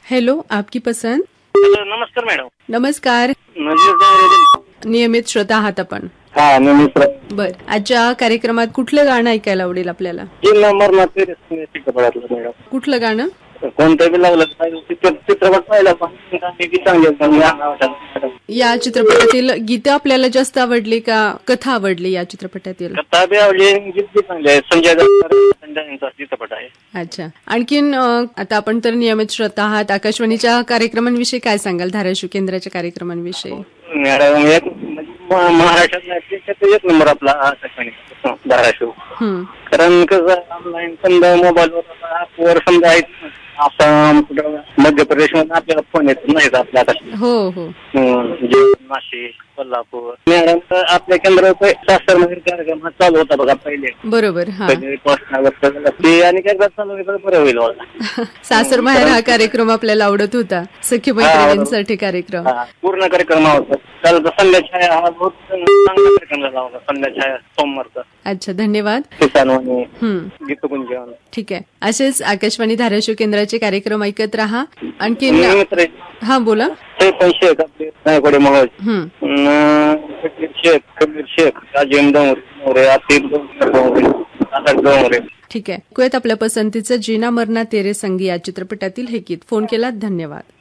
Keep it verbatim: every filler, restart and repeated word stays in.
Hello, आपकी पसंद. Hello, नमस्कार मॅडम. नमस्कार. म्हणजे नियमित श्रोता आहात आपण. हा नमस्कार. बर, आजच्या कार्यक्रमात कुठलं गाणं ऐकायला आवडेल आपल्याला? जिल्हा मरणात चित्रपटातलं मॅडम. कुठलं गाणं? कोणतं बी लावलं चित्रपट पाहिला या चित्रपटातील गीतं आपल्याला जास्त आवडली का कथा आवडली या चित्रपटातील? कथा बी आवडली, गीत बी चांगले आहे. संजय दत्त यांचा चित्रपट आहे. अच्छा. आणखीन आता आपण तर नियमित श्रोता आहात, आकाशवाणीच्या कार्यक्रमांविषयी काय सांगाल? धाराशिव केंद्राच्या कार्यक्रमांविषयी? मॅडम एक महाराष्ट्रात एक नंबर आपला आकाशवाणी धाराशिव. कारण कसं ऑनलाईन समजा मोबाईलवर ॲपवर समजा आसाम कुठं मध्य प्रदेश मध्ये आपल्याला फोन येत नाहीत आपल्या आता. हो हो नाशिक कोल्हापूर. मॅडम तर आपल्या केंद्रावर सासर मध्ये कार्यक्रम चालू होता बघा पहिले. बरोबर. ते आणि एकदा चालू बरं होईल. सासर माहेर हा कार्यक्रम आपल्याला आवडत होता, सखी मैत्रिणींसाठी कार्यक्रम. पूर्ण कार्यक्रम आवडतात. काल संध्या छाया हा बहुत चांगला कार्यक्रम झाला होता, संध्या छाया सोमवारचा. अच्छा, धन्यवाद. गीतगुंजन. ठीक आहे. असेच आकाशवाणी धाराशिव केंद्राचे कार्यक्रम ऐकत राहा. आणखी हा बोला. शेख आपले नायकोडे महोज, शेख कबीर शेख, राजेम डोंगरे, आतिफ डोंगरे. ठीक आहे. कुयात आपल्या पसंतीचं जीना मरना तेरे संगी या चित्रपटातील हे गीत. फोन केला, धन्यवाद.